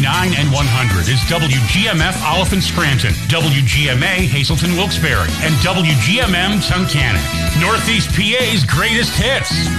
and 100 is WGMF Oliphant Scranton, WGMA Hazelton Wilkes-Barre, and WGMM Tunkhannock. Northeast PA's greatest hits.